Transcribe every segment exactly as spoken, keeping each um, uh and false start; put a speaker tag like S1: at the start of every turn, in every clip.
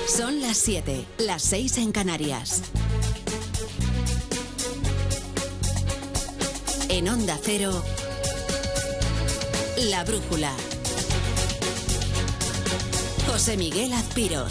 S1: Son las siete, las seis en Canarias. En Onda Cero, La Brújula. José Miguel Azpiroz.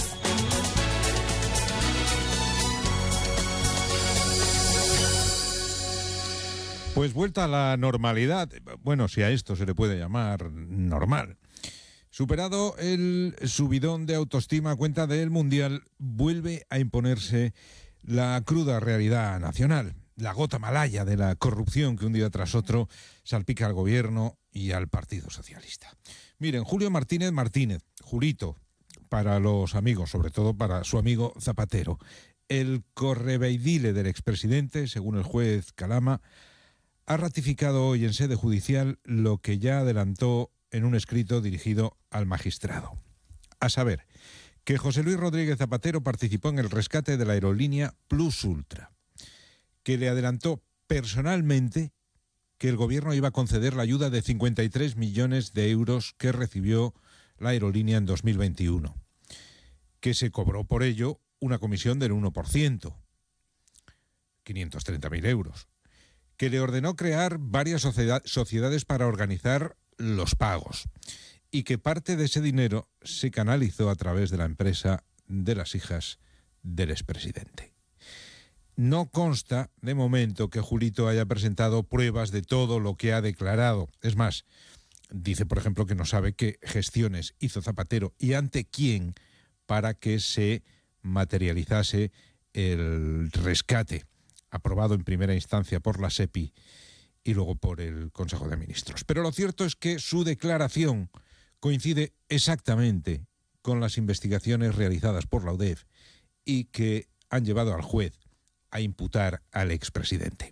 S2: Pues vuelta a la normalidad, bueno, si a esto se le puede llamar normal. Superado el subidón de autoestima a cuenta del Mundial, vuelve a imponerse la cruda realidad nacional, la gota malaya de la corrupción que un día tras otro salpica al gobierno y al Partido Socialista. Miren, Julio Martínez Martínez, Julito, para los amigos, sobre todo para su amigo Zapatero, el correveidile del expresidente, según el juez Calama, ha ratificado hoy en sede judicial lo que ya adelantó en un escrito dirigido al magistrado. A saber, que José Luis Rodríguez Zapatero participó en el rescate de la aerolínea Plus Ultra, que le adelantó personalmente que el gobierno iba a conceder la ayuda de cincuenta y tres millones de euros que recibió la aerolínea en dos mil veintiuno, que se cobró por ello una comisión del uno por ciento, quinientos treinta mil euros, que le ordenó crear varias sociedad, sociedades para organizar los pagos y que parte de ese dinero se canalizó a través de la empresa de las hijas del expresidente. No consta de momento que Julito haya presentado pruebas de todo lo que ha declarado. Es más, dice por ejemplo que no sabe qué gestiones hizo Zapatero y ante quién para que se materializase el rescate aprobado en primera instancia por la SEPI y luego por el Consejo de Ministros. Pero lo cierto es que su declaración coincide exactamente con las investigaciones realizadas por la U D E F y que han llevado al juez a imputar al expresidente.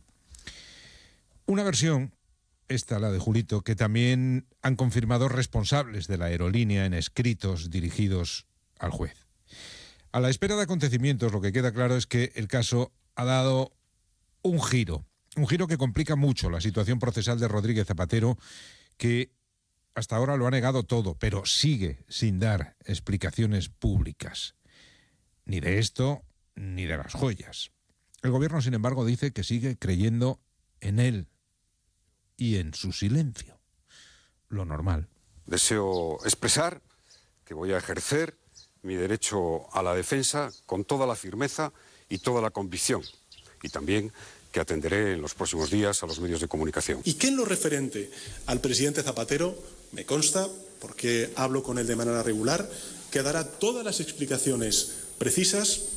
S2: Una versión, esta la de Julito, que también han confirmado responsables de la aerolínea en escritos dirigidos al juez. A la espera de acontecimientos, lo que queda claro es que el caso ha dado un giro, un giro que complica mucho la situación procesal de Rodríguez Zapatero, que hasta ahora lo ha negado todo, pero sigue sin dar explicaciones públicas, ni de esto ni de las joyas. El gobierno, sin embargo, dice que sigue creyendo en él y en su silencio, lo normal.
S3: Deseo expresar que voy a ejercer mi derecho a la defensa con toda la firmeza y toda la convicción, y también que atenderé en los próximos días a los medios de comunicación.
S4: Y que en lo referente al presidente Zapatero, me consta, porque hablo con él de manera regular, que dará todas las explicaciones precisas